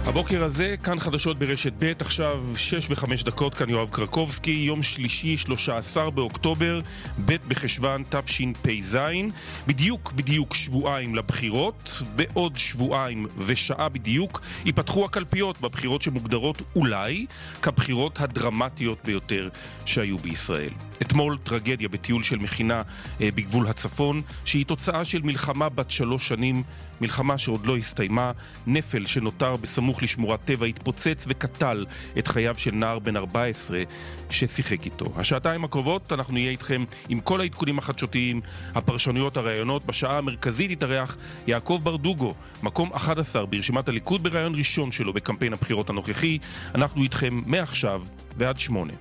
הבוקר הזה, כאן חדשות ברשת ב', עכשיו 6:05, כאן יואב קרקובסקי, יום שלישי 13 באוקטובר, ב' בחשוון תשפ"ז, בדיוק שבועיים לבחירות, בעוד שבועיים ושעה בדיוק, ייפתחו הקלפיות בבחירות שמוגדרות אולי כבחירות הדרמטיות ביותר שהיו בישראל. אתמול טרגדיה בטיול של מכינה בגבול הצפון, שהיא תוצאה של מלחמה בת 3 שנים, מלחמה שעוד לא הסתיימה, נפל שנותר בסמוך לשמורת טבע התפוצץ וקטל את חייו של נער בן 14 ששיחק איתו. השעתיים הקרובות אנחנו נהיה איתכם עם כל העדכונים החדשותיים, הפרשנויות, הרעיונות. בשעה המרכזית יתארח יעקב ברדוגו, מקום 11 ברשימת הליכוד ברעיון ראשון שלו בקמפיין הבחירות הנוכחי. אנחנו איתכם מעכשיו ועד 8.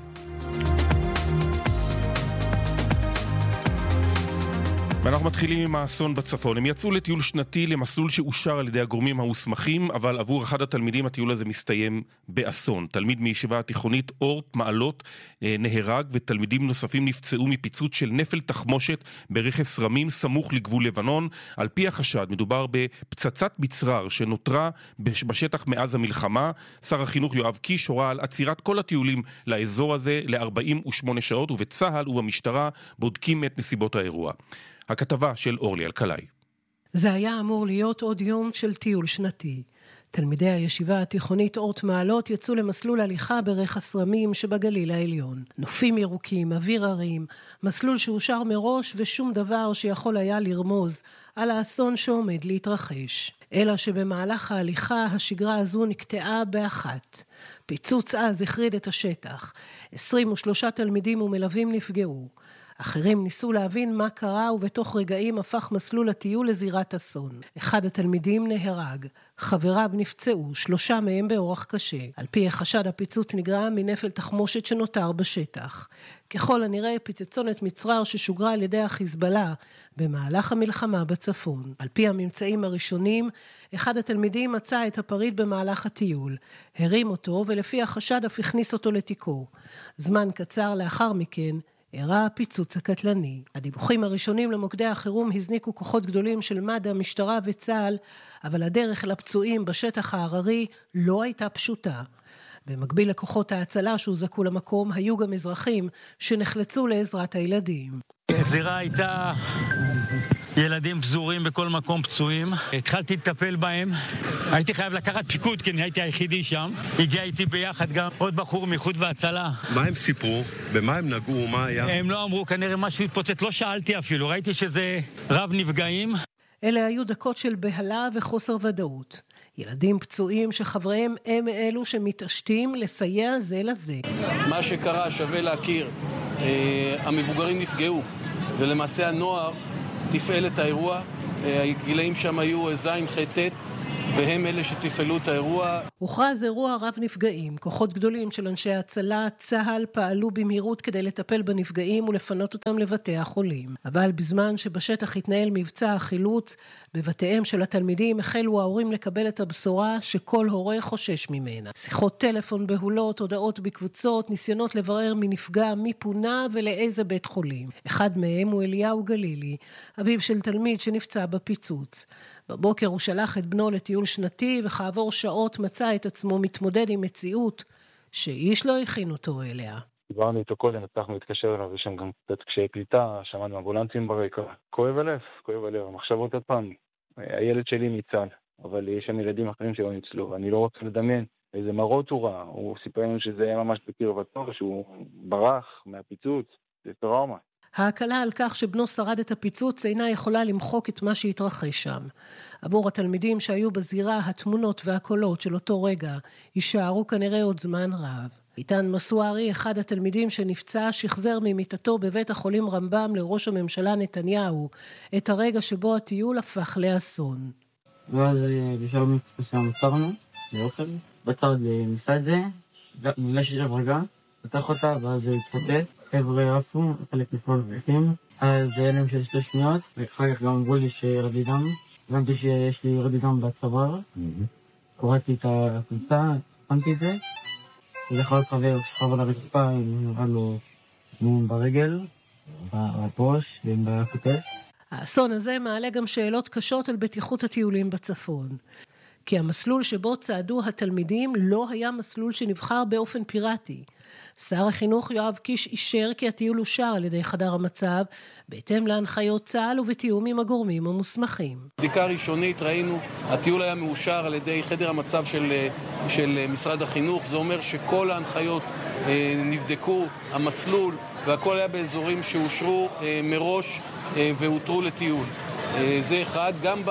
ואנחנו מתחילים עם האסון בצפון. הם יצאו לטיול שנתי למסלול שאושר על ידי הגורמים המוסמכים, אבל עבור אחד התלמידים הטיול הזה מסתיים באסון. תלמיד מישיבה התיכונית אורט מעלות נהרג, ותלמידים נוספים נפצעו מפיצוץ של נפל תחמושת ברכס רמים סמוך לגבול לבנון. על פי החשד מדובר בפצצת מצרר שנותרה בשטח מאז המלחמה. שר החינוך יואב קיש הורה על עצירת כל הטיולים לאזור הזה ל-48 שעות, ובצה"ל ובמשטרה בודקים את נסיבות האירוע. הכתבה של אורלי אלקלעי. זה היה אמור להיות עוד יום של טיול שנתי. תלמידי הישיבה התיכונית אורט מעלות יצאו למסלול הליכה ברכס רמים שבגליל העליון. נופים ירוקים, אוויר הרים, מסלול שאושר מראש ושום דבר שיכול היה לרמוז על האסון שעומד להתרחש. אלא שבמהלך ההליכה השגרה הזו נקטעה באחת. פיצוץ אז החריד את השטח. 23 תלמידים ומלווים נפגעו. אחרים ניסו להבין מה קרה, ובתוך רגעים הפך מסלול הטיול לזירת אסון. אחד התלמידים נהרג, חבריו נפצעו, 3 מהם באורח קשה. על פי החשד הפיצוץ נגרם מנפל תחמושת שנותר בשטח. ככל הנראה פיצצונת מצרר ששוגרה על ידי החיזבאללה במהלך המלחמה בצפון. על פי הממצאים הראשונים, אחד התלמידים מצא את הפריט במהלך הטיול, הרים אותו ולפי החשד אף הכניס אותו לתיקו. זמן קצר לאחר מכן, אירע הפיצוץ הקטלני. הדיווחים הראשונים למוקדי החירום הזניקו כוחות גדולים של מד"א, משטרה וצה"ל, אבל הדרך אל הפצועים בשטח ההררי לא הייתה פשוטה. במקביל לכוחות ההצלה שהוזעקו למקום, היו גם אזרחים שנחלצו לעזרת הילדים. הזירה הייתה ילדים פזורים בכל מקום, פצועים. התחלתי לטפל בהם. הייתי חייב לקחת פיקוד, כי אני הייתי היחידי שם. הגיע איתי ביחד גם עוד בחור מאיחוד והצלה. מה הם סיפרו? במה הם נגעו? מה היה? הם לא אמרו, כנראה משהו התפוצץ. לא שאלתי אפילו. ראיתי שזה רב נפגעים. אלה היו דקות של בהלה וחוסר ודאות. ילדים פצועים שחבריהם הם אלו שמתעשתים לסייע זה לזה. מה שקרה שווה להכיר. המבוגרים נפגעו, ולמעשה הנוער תפעל את האירוע. הגילאים שם היו זין חטט, והם אלה שתפעלו את האירוע. הוכרז אירוע רב נפגעים. כוחות גדולים של אנשי הצלה, צה"ל, פעלו במהירות כדי לטפל בנפגעים ולפנות אותם לבתי החולים. אבל בזמן שבשטח התנהל מבצע החילוץ, בבתיהם של התלמידים החלו ההורים לקבל את הבשורה שכל הורה חושש ממנה. שיחות טלפון בהולות, הודעות בקבוצות, ניסיונות לברר מי נפגע, מי פונה ולאיזה בית חולים. אחד מהם הוא אליהו גלילי, אביו של תלמיד שנפצע בפיצוץ. בבוקר הוא שלח את בנו לטיול שנתי, וכעבור שעות מצא את עצמו מתמודד עם מציאות שאיש לא הכין אותו אליה. דיברנו איתו קודם, הצלחנו להתקשר אליו, יש שם גם קצת קשיי קליטה, שמענו אמבולנסים ברקע. כואב הלב, המחשבות עוד פעם. הילד שלי ניצל, אבל יש שם ילדים אחרים שלא ניצלו, ואני לא רוצה לדמיין איזה מראות הוא ראה. הוא סיפר לנו שזה היה ממש בקרבתו, שהוא ברח מהפיצוץ, זה טראומה. ההקלה על כך שבנו שרד את הפיצוץ אינה יכולה למחוק את מה שהתרחש שם. עבור התלמידים שהיו בזירה, התמונות והקולות של אותו רגע יישארו כנראה עוד זמן רב. איתן מסוארי, אחד התלמידים שנפצע, שחזר ממיטתו בבית החולים רמב"ם לראש הממשלה נתניהו את הרגע שבו הטיול הפך לאסון. ואז בשלום מצטסם עצרנו, לאוכל, בצד ניסה את זה, מילה ששב רגע, פתח אותה ואז זה התפוצץ, חבר'ה עפו, חלק נפלו לפרקים, אז זה הלם של 2 שניות, ואחר כך גם אמרו לי שירדי דם, הבנתי שיש לי ירדי דם בצוואר, קוראתי את הקבוצה, שמתי את זה, ולכל חבר שכב על הרצפה, נראה לו ברגל, בראש ובכתף. האסון הזה מעלה גם שאלות קשות על בטיחות הטיולים בצפון. כי המסלול שבו צעדו התלמידים לא היה מסלול שנבחר באופן פיראטי. שר החינוך יואב קיש אישר כי הטיול אושר על ידי חדר המצב, בהתאם להנחיות צה"ל ובתיאום עם הגורמים המוסמכים. בדיקה ראשונית ראינו, הטיול היה מאושר על ידי חדר המצב של משרד החינוך, זה אומר שכל ההנחיות נבדקו, המסלול, והכל היה באזורים שאושרו מראש והותרו לטיול. זה אחד, גם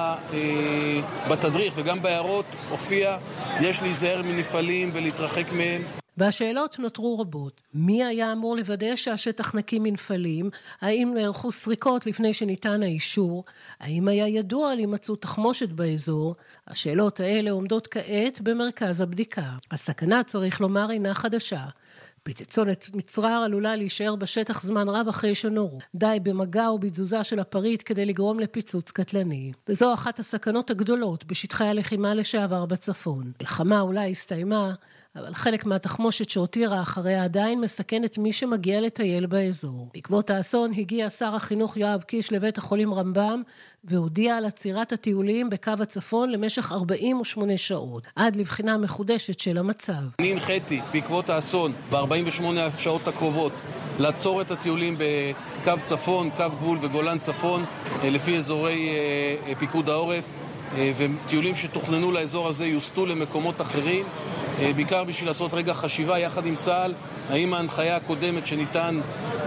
בתדריך וגם בהערות הופיע, יש להיזהר מנפלים ולהתרחק מהם. והשאלות נותרו רבות. מי היה אמור לוודא שהשטח נקי מנפלים? האם נערכו סריקות לפני שניתן האישור? האם היה ידוע על הימצאות תחמושת באזור? השאלות האלה עומדות כעת במרכז הבדיקה. הסכנה, צריך לומר, אינה חדשה. פצצונת מצרר עלולה להישאר בשטח זמן רב אחרי שנורו. די במגע או בתזוזה של הפריט כדי לגרום לפיצוץ קטלני. וזו אחת הסכנות הגדולות בשטחי הלחימה לשעבר בצפון. מלחמה אולי הסתיימה, אבל חלק מהתחמושת שהותירה אחריה עדיין מסכן את מי שמגיע לטייל באזור. בעקבות האסון הגיע שר החינוך יואב קיש לבית החולים רמב"ם, והודיע על עצירת הטיולים בקו הצפון למשך 48 שעות, עד לבחינה מחודשת של המצב. אני הנחיתי בעקבות האסון ב-48 השעות הקרובות לעצור את הטיולים בקו צפון, קו גבול וגולן צפון, לפי אזורי פיקוד העורף, וטיולים שתוכננו לאזור הזה יוסטו למקומות אחרים, בעיקר בשביל לעשות רגע חשיבה יחד עם צה"ל, האם ההנחיה הקודמת שניתן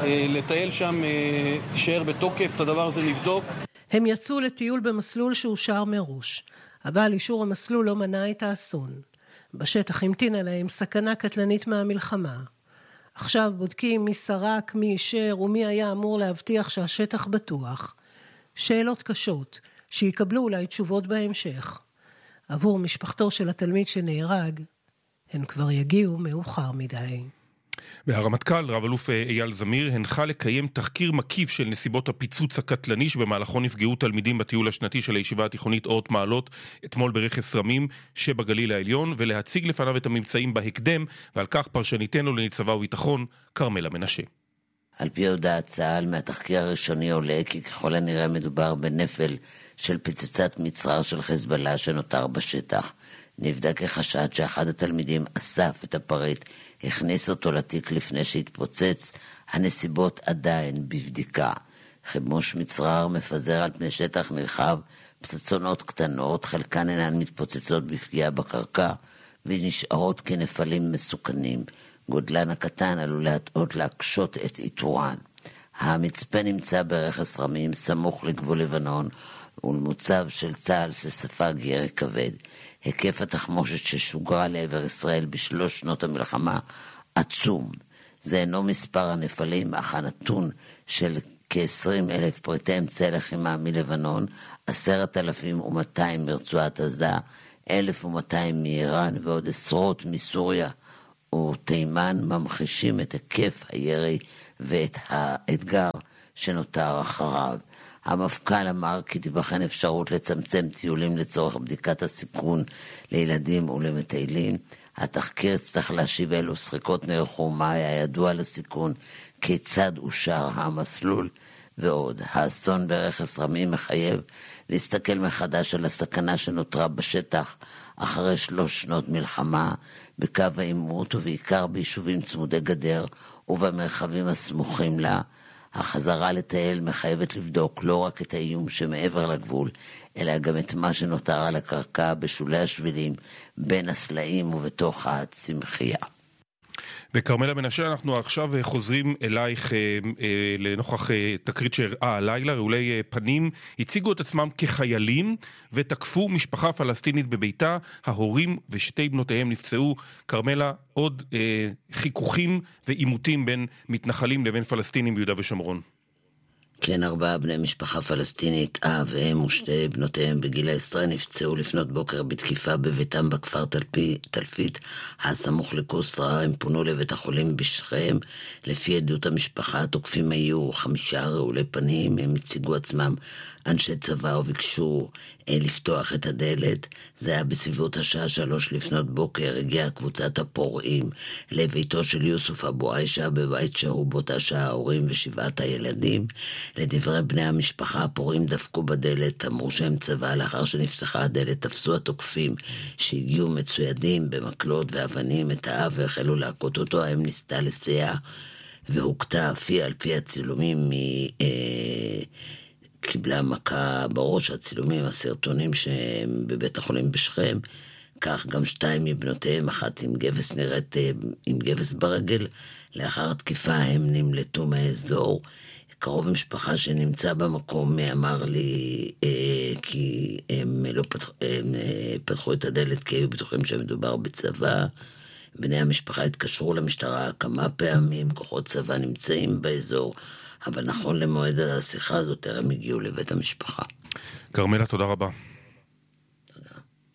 לטייל שם תישאר בתוקף, את הדבר הזה נבדוק. הם יצאו לטיול במסלול שאושר מראש, אבל אישור המסלול לא מנע את האסון. בשטח המתינה להם סכנה קטלנית מהמלחמה. עכשיו בודקים מי סרק, מי אישר ומי היה אמור להבטיח שהשטח בטוח. שאלות קשות, שיקבלו אולי תשובות בהמשך. עבור משפחתו של התלמיד שנהרג, הן כבר יגיעו מאוחר מדי. והרמטכ"ל, רב אלוף אייל זמיר, הנחה לקיים תחקיר מקיף של נסיבות הפיצוץ הקטלני שבמהלכו נפגעו תלמידים בטיול השנתי של הישיבה התיכונית אורט מעלות אתמול ברכס רמים שבגליל העליון, ולהציג לפניו את הממצאים בהקדם, ועל כך פרשניתנו לניצבה וביטחון כרמלה מנשה. על פי הודעת צה"ל מהתחקיר הראשוני עולה כי ככל הנראה מדובר בנפל של פצצת מצרר של חזבאללה שנותר בשטח. נבדק החשד שאחד התלמידים אסף את הפריט, הכניס אותו לתיק לפני שהתפוצץ, הנסיבות עדיין בבדיקה. חימוש מצרר מפזר על פני שטח נרחב פצצונות קטנות, חלקן אינן מתפוצצות בפגיעה בקרקע ונשארות כנפלים מסוכנים. גודלן הקטן עלול להטעות להקשות את איתורן. המצפה נמצא ברכס רמים סמוך לגבול לבנון ולמוצב של צה"ל שספג ירי כבד. היקף התחמושת ששוגרה לעבר ישראל בשלוש שנות המלחמה עצום. זה אינו מספר הנפלים, אך הנתון של כ-20,000 פריטי אמצעי לחימה מלבנון, 10,200 מרצועת עזה, 1,200 מאיראן ועוד עשרות מסוריה ותימן ממחישים את היקף הירי ואת האתגר שנותר אחריו. המפכ"ל אמר כי תיבחן אפשרות לצמצם טיולים לצורך בדיקת הסיכון לילדים ולמטיילים. התחקיר צריך להשיב אילו סריקות נערכו, מה היה ידוע לסיכון, כיצד אושר המסלול ועוד. האסון ברכס רמים מחייב להסתכל מחדש על הסכנה שנותרה בשטח אחרי 3 שנות מלחמה בקו העימות ובעיקר ביישובים צמודי גדר ובמרחבים הסמוכים לה. החזרה לטייל מחייבת לבדוק לא רק את האיום שמעבר לגבול, אלא גם את מה שנותר על הקרקע בשולי השבילים, בין הסלעים ובתוך הצמחייה. וכרמלה מנשה, אנחנו עכשיו חוזרים אלייך לנוכח תקרית שהראה הלילה. רעולי פנים הציגו את עצמם כחיילים ותקפו משפחה פלסטינית בביתה. ההורים ושתי בנותיהם נפצעו. כרמלה, עוד חיכוכים ועימותים בין מתנחלים לבין פלסטינים ביהודה ושומרון. כן, 4 בני משפחה פלסטינית, אב ואם ושתי בנותיהם בגיל 10 נפצעו לפנות בוקר בתקיפה בביתם בכפר תלפית, הסמוך לקוסרה. הם פונו לבית החולים בשכם. לפי עדות המשפחה, התוקפים היו 5 רעולי פנים. הם הציגו עצמם אנשי צבא וביקשו לפתוח את הדלת. זה היה בסביבות השעה 3 לפנות בוקר, הגיעה קבוצת הפורעים לביתו של יוסוף אבו עיישה, בבית שהו באותה שעה ההורים ושבעת הילדים. לדברי בני המשפחה, הפורעים דפקו בדלת, אמרו שהם צבא. לאחר שנפתחה הדלת, תפסו התוקפים שהגיעו מצוידים במקלות ואבנים את האב והחלו להכות אותו. האם ניסתה לסייע והוקטה אפי. על פי הצילומים קיבלה מכה בראש. הצילומים, הסרטונים שהם בבית החולים בשכם, כך גם 2 מבנותיהם, אחת עם גבס, נראית עם גבס ברגל. לאחר התקיפה הם נמלטו מהאזור. קרוב משפחה שנמצא במקום אמר לי כי הם לא פתחו את הדלת כי היו בטוחים שמדובר בצבא. בני המשפחה התקשרו למשטרה כמה פעמים, כוחות צבא נמצאים באזור, אבל נכון למועד השיחה הזאת טרם הגיעו לבית המשפחה. כרמלה, תודה רבה. תודה.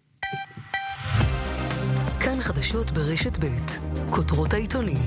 כאן חדשות ברשת ב', כותרות העיתונים.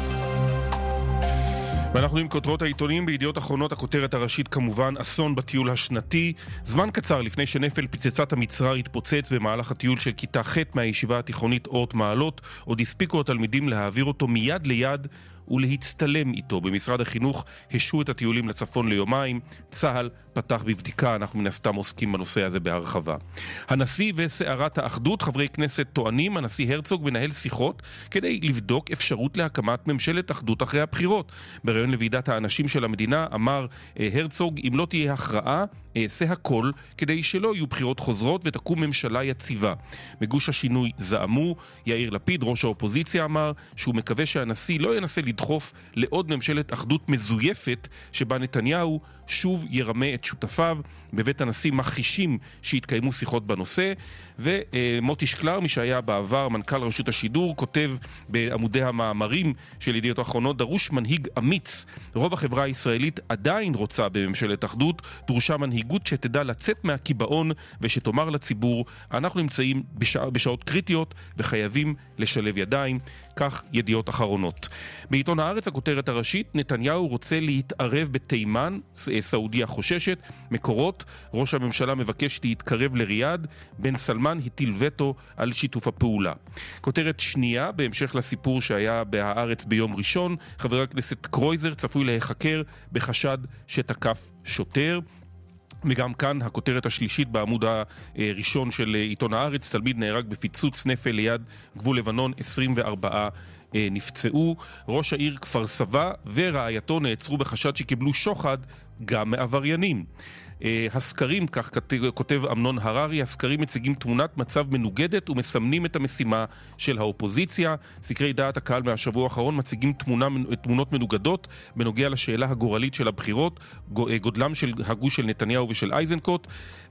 ואנחנו עם כותרות העיתונים. בידיעות אחרונות הכותרת הראשית כמובן אסון בטיול השנתי. זמן קצר לפני שנפל פצצת המצרר התפוצץ במהלך הטיול של כיתה ח' מהישיבה התיכונית אורט מעלות. עוד הספיקו התלמידים להעביר אותו מיד ליד ולהצטלם איתו. במשרד החינוך השו את הטיולים לצפון ליומיים. צהל פתח בבדיקה. אנחנו מן הסתם עוסקים בנושא הזה בהרחבה. הנשיא וסערת האחדות, חברי כנסת טוענים, הנשיא הרצוג מנהל שיחות כדי לבדוק אפשרות להקמת ממשלת אחדות אחרי הבחירות. בראיון לוועידת האנשים של המדינה אמר הרצוג, אם לא תהיה הכרעה, אעשה הכל כדי שלא יהיו בחירות חוזרות ותקום ממשלה יציבה. בגוש השינוי זעמו. יאיר לפיד, ראש האופוזיציה, אמר שהוא מקווה שהנשיא לא ינסה לדחוף לעוד ממשלת אחדות מזויפת שבה נתניהו שוב ירמה את שותפיו. בבית הנשיא מכחישים שהתקיימו שיחות בנושא. ומוטי שקלר, מי שהיה בעבר מנכ"ל רשות השידור, כותב בעמודי המאמרים של ידיעות אחרונות, דרוש מנהיג אמיץ. רוב החברה הישראלית עדיין רוצה בממשלת אחדות, דרושה מנהיגות שתדע לצאת מהקיבעון ושתאמר לציבור, אנחנו נמצאים בשעות קריטיות וחייבים לשלב ידיים. כך ידיעות אחרונות. בעיתון הארץ הכותרת הראשית, נתניהו רוצה להתערב בתימן, סעודיה חוששת. מקורות, ראש הממשלה מבקש להתקרב לריאד, בן סלמן הטיל וטו על שיתוף הפעולה. כותרת שנייה, בהמשך לסיפור שהיה בהארץ ביום ראשון, חבר הכנסת קרויזר צפוי להיחקר בחשד שתקף שוטר. וגם כאן הכותרת השלישית בעמוד הראשון של עיתון הארץ, תלמיד נהרג בפיצוץ נפל ליד גבול לבנון, 24 נפצעו. ראש העיר כפר סבא ורעייתו נעצרו בחשד שקיבלו שוחד גם מעבריינים. הסקרים, כך כותב אמנון הררי, הסקרים מציגים תמונת מצב מנוגדת ומסמנים את המשימה של האופוזיציה. סקרי דעת הקהל מהשבוע האחרון מציגים תמונות מנוגדות בנוגע לשאלה הגורלית של הבחירות, גודלם של הגוש של נתניהו ושל אייזנקוט,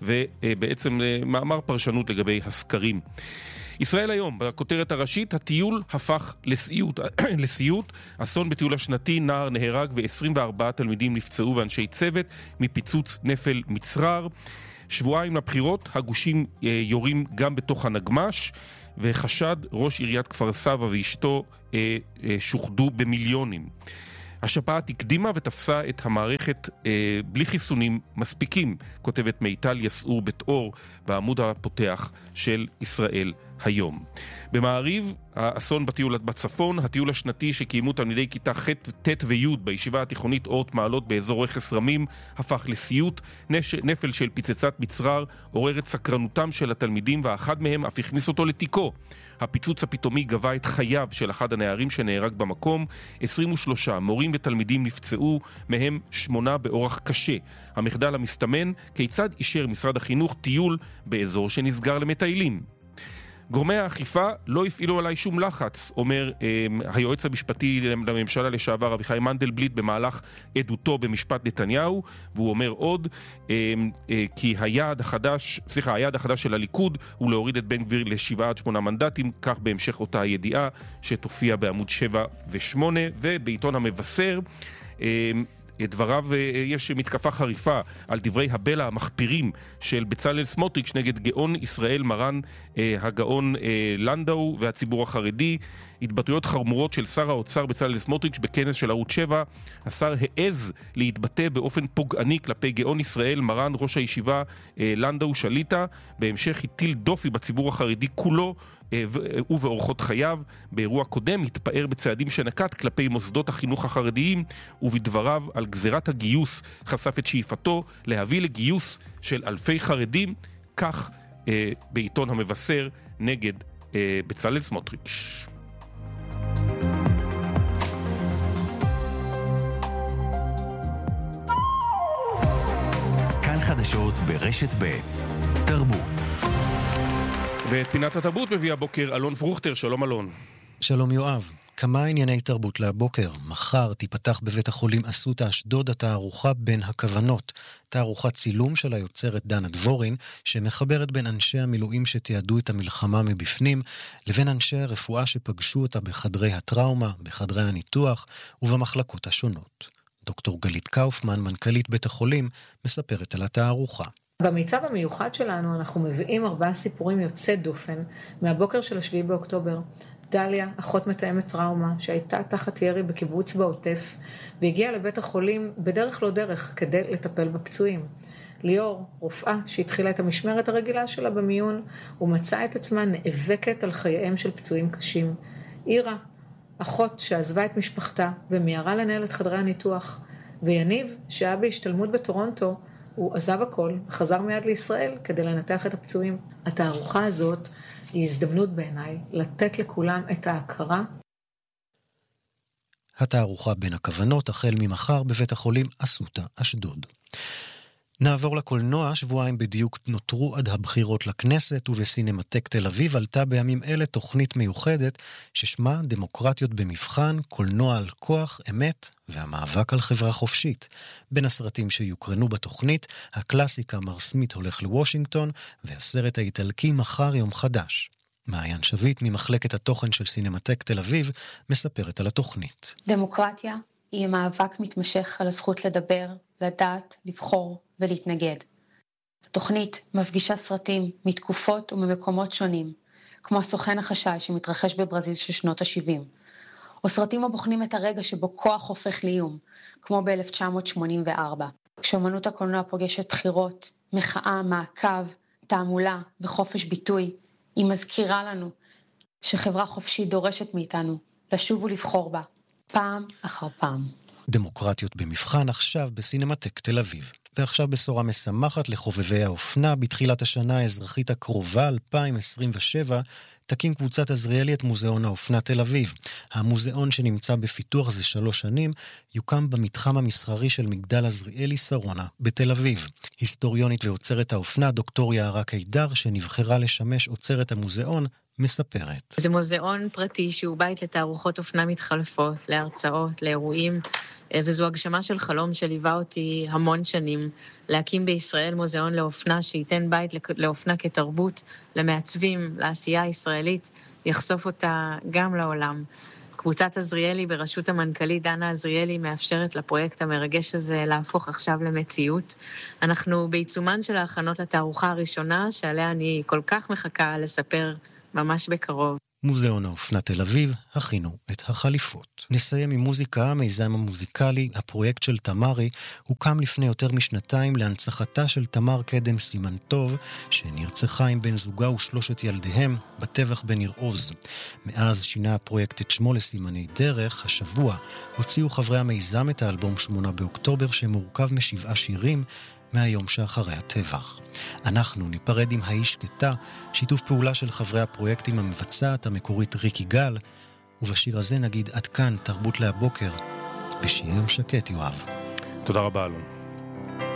ובעצם מאמר פרשנות לגבי הסקרים. ישראל היום, בכותרת הראשית, הטיול הפך לסיוט. אסון בטיול השנתי, נער נהרג ו24 תלמידים נפצעו ואנשי צוות מפיצוץ נפל מצרר. שבועיים לבחירות, הגושים יורים גם בתוך הנגמש, וחשד ראש עיריית כפר סבא ואשתו שוחדו במיליונים. השפעת הקדימה ותפסה את המערכת בלי חיסונים מספיקים, כותבת מיטל יסעור בית אור בעמוד הפותח של ישראל היום. במעריב, האסון בטיול בצפון, הטיול השנתי שקיימו תלמידי כיתה ח' ט' וי' בישיבה התיכונית אורט מעלות באזור רכס רמים הפך לסיוט. נפל של פצצת מצרר עורר את סקרנותם של התלמידים, ואחד מהם אף הכניס אותו לתיקו. הפיצוץ הפתאומי גבה את חייו של אחד הנערים שנהרג במקום. 23 מורים ותלמידים נפצעו, מהם 8 באורח קשה. המחדל המסתמן, כיצד אישר משרד החינוך טיול באזור שנסגר למטיילים? גורמי האכיפה לא הפעילו עליי שום לחץ, אומר היועץ המשפטי לממשלה לשעבר אביחי מנדלבליט במהלך עדותו במשפט נתניהו, והוא אומר עוד כי היעד החדש של הליכוד הוא להוריד את בן גביר ל7-8 מנדטים, כך בהמשך אותה ידיעה שתופיע בעמוד 7 ו8. ובעיתון המבשר דבריו, יש מתקפה חריפה על דברי הבלע המחפירים של בצלאל סמוטריץ' נגד גאון ישראל מרן הגאון לנדאו והציבור החרדי. התבטאויות חמורות של שר האוצר בצלאל סמוטריץ' בכנס של ערוץ 7. השר העז להתבטא באופן פוגעני כלפי גאון ישראל מרן ראש הישיבה לנדאו שליטה. בהמשך הטיל דופי בציבור החרדי כולו ובאורחות חייו. באירוע קודם התפאר בצעדים שנקט כלפי מוסדות החינוך החרדיים, ובדבריו על גזירת הגיוס חשף את שאיפתו להביא לגיוס של אלפי חרדים, כך בעיתון המבשר נגד בצלאל סמוטריץ'. כאן חדשות ברשת ב' תרבות. ואת פינת התרבות מביא הבוקר אלון פרוכטר. שלום אלון. שלום יואב. כמה ענייני תרבות להבוקר. מחר תיפתח בבית החולים אסותא אשדוד התערוכה בין הכוונות. תערוכת צילום של היוצרת דנה דבורין, שמחברת בין אנשי המילואים שתיעדו את המלחמה מבפנים, לבין אנשי הרפואה שפגשו אותה בחדרי הטראומה, בחדרי הניתוח ובמחלקות השונות. דוקטור גלית קאופמן, מנכ"לית בית החולים, מספרת על התערוכה. במיצב המיוחד שלנו אנחנו מביאים 4 סיפורים יוצא דופן מהבוקר של 7 באוקטובר. דליה, אחות מתאמת טראומה, שהייתה תחת ירי בקיבוץ בעוטף, והגיעה לבית החולים בדרך לא דרך כדי לטפל בפצועים. ליאור, רופאה שהתחילה את המשמרת הרגילה שלה במיון, ומצאה את עצמה נאבקת על חייהם של פצועים קשים. אירה, אחות שעזבה את משפחתה ומיהרה לנהל את חדרי הניתוח. ויניב, שהיה בהשתלמות בטורונטו, הוא עזב הכל, חזר מיד לישראל כדי לנתח את הפצועים. התערוכה הזאת היא הזדמנות בעיניי לתת לכולם את ההכרה. התערוכה בין הכוונות החל ממחר בבית החולים אסותא אשדוד. נעבור לקולנוע. שבועיים בדיוק נותרו עד הבחירות לכנסת, ובסינמטק תל אביב עלתה בימים אלה תוכנית מיוחדת ששמה דמוקרטיות במבחן, קולנוע על כוח, אמת והמאבק על חברה חופשית. בין הסרטים שיוקרנו בתוכנית, הקלאסיקה מר סמית הולך לוושינגטון, והסרט האיטלקי מחר יום חדש. מעיין שביט ממחלקת התוכן של סינמטק תל אביב מספרת על התוכנית. דמוקרטיה היא מאבק מתמשך על הזכות לדבר, לדעת, לבחור ולהתנגד. התוכנית מפגישה סרטים מתקופות וממקומות שונים, כמו הסוכן החשאי שמתרחש בברזיל של שנות ה-70, או סרטים הבוחנים את הרגע שבו כוח הופך לאיום, כמו ב-1984, כשאמנות הקולנוע פוגשת בחירות, מחאה, מעקב, תעמולה וחופש ביטוי. היא מזכירה לנו שחברה חופשית דורשת מאיתנו לשוב ולבחור בה, פעם אחר פעם. דמוקרטיות במבחן עכשיו בסינמטק תל אביב. ועכשיו בשורה משמחת לחובבי האופנה. בתחילת השנה האזרחית הקרובה 2027 תקים קבוצת עזריאלי את מוזיאון האופנה תל אביב. המוזיאון שנמצא בפיתוח זה 3 שנים, יוקם במתחם המסחרי של מגדל עזריאלי שרונה בתל אביב. היסטוריונית ועוצרת האופנה דוקטור יערה קידר, שנבחרה לשמש עוצרת המוזיאון, מספרת. זה מוזיאון פרטי שהוא בית לתערוכות אופנה מתחלפות, להרצאות, לאירועים, וזו הגשמה של חלום שליווה אותי המון שנים, להקים בישראל מוזיאון לאופנה שייתן בית לאופנה כתרבות, למעצבים, לעשייה הישראלית, יחשוף אותה גם לעולם. קבוצת עזריאלי בראשות המנכ"לית דנה עזריאלי מאפשרת לפרויקט המרגש הזה להפוך עכשיו למציאות. אנחנו בעיצומן של ההכנות לתערוכה הראשונה, שעליה אני כל כך מחכה לספר ממש בקרוב. מוזיאון האופנה תל אביב, הכינו את החליפות. נסיים עם מוזיקה. המיזם המוזיקלי, הפרויקט של תמרי, הוקם לפני יותר משנתיים להנצחתה של תמר קדם סימן טוב, שנרצחה עם בן זוגה ו3 ילדיהם בטבח בניר עוז. מאז שינה הפרויקט את שמו לסימני דרך. השבוע הוציאו חברי המיזם את האלבום 8 באוקטובר, שמורכב מ7 שירים מהיום שאחרי הטבח. אנחנו ניפרד עם האיש שקטה, שיתוף פעולה של חברי הפרויקט עם המבצעת המקורית ריקי גל, ובשיר הזה נגיד עד כאן תרבות להבוקר, ושיהיה יום שקט יואב. תודה רבה אלון.